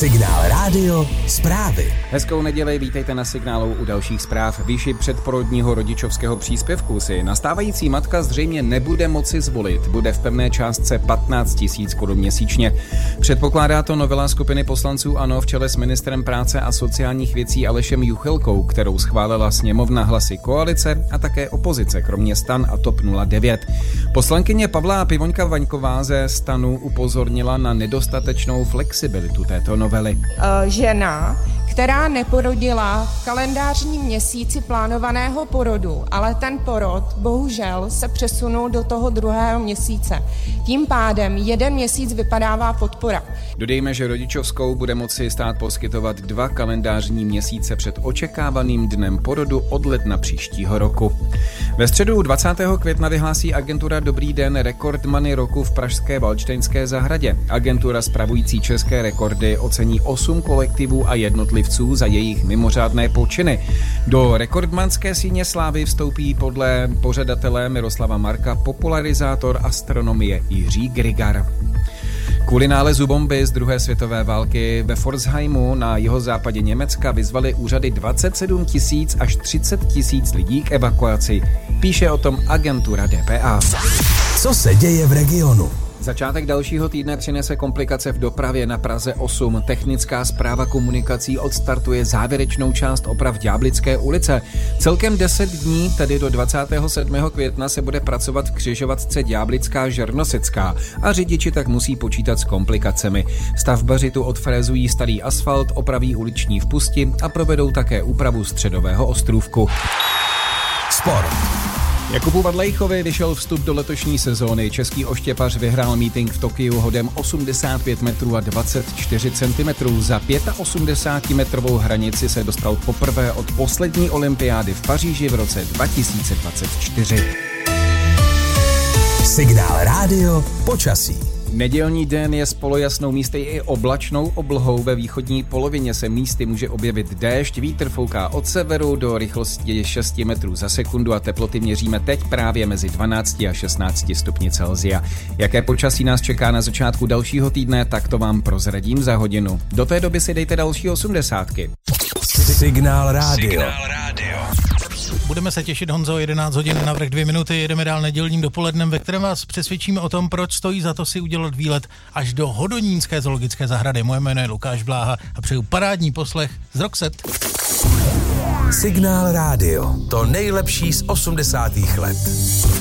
Signál Rádio zprávy. Hezkou neděli, vítejte na Signálu u dalších zpráv. Výši předporodního rodičovského příspěvku si nastávající matka zřejmě nebude moci zvolit. Bude v pevné částce 15 000 korun měsíčně. Předpokládá to novela skupiny poslanců ANO v čele s ministrem práce a sociálních věcí Alešem Juchelkou, kterou schválila sněmovna hlasy koalice a také opozice, kromě STAN a TOP 09. Poslankyně Pavla Pivoňka Vaňková ze STANu upozornila na nedostatečnou flexibilitu této novely. Žena, která neporodila v kalendářním měsíci plánovaného porodu, ale ten porod bohužel se přesunul do toho druhého měsíce. Tím pádem 1 měsíc vypadává podpora. Dodejme, že rodičovskou bude moci stát poskytovat 2 kalendářní měsíce před očekávaným dnem porodu od ledna příštího roku. Ve středu 20. května vyhlásí agentura Dobrý den rekordmany roku v pražské Valdštejnské zahradě. Agentura spravující české rekordy ocení 8 kolektivů a jednotlivců za jejich mimořádné počiny. Do rekordmanské síně slávy vstoupí podle pořadatele Miroslava Marka popularizátor astronomie Jiří Grigar. Kvůli nálezu bomby z druhé světové války ve Pforzheimu na jihozápadě Německa vyzvali úřady 27 000 až 30 000 lidí k evakuaci. Píše o tom agentura dpa. Co se děje v regionu? Začátek dalšího týdne přinese komplikace v dopravě na Praze 8. Technická správa komunikací odstartuje závěrečnou část oprav Ďáblické ulice. Celkem 10 dní, tedy do 27. května, se bude pracovat v křižovatce Ďáblická Žernosecká a řidiči tak musí počítat s komplikacemi. Stavbaři tu odfrézují starý asfalt, opraví uliční vpusti a provedou také úpravu středového ostrůvku. Sport. Jakubu Vadlejchovi vyšel vstup do letošní sezóny. Český oštěpař vyhrál meeting v Tokiu hodem 85 metrů a 24 cm. Za 85-metrovou hranici se dostal poprvé od poslední olympiády v Paříži v roce 2024. Signál Rádio počasí. Nedělní den je s polojasnou, místy i oblačnou oblohou. Ve východní polovině se místy může objevit déšť, vítr fouká od severu do rychlosti 6 metrů za sekundu a teploty měříme teď právě mezi 12 a 16 stupni Celsia. Jaké počasí nás čeká na začátku dalšího týdne, tak to vám prozradím za hodinu. Do té doby si dejte další 80. Signál Rádio. Budeme se těšit, Honzo, 11 hodin navrch 2 minuty, jedeme dál nedělním dopolednem, ve kterém vás přesvědčíme o tom, proč stojí za to si udělat výlet až do Hodonínské zoologické zahrady. Moje jméno je Lukáš Bláha a přeju parádní poslech z Roxette. Signál Rádio, to nejlepší z 80. let.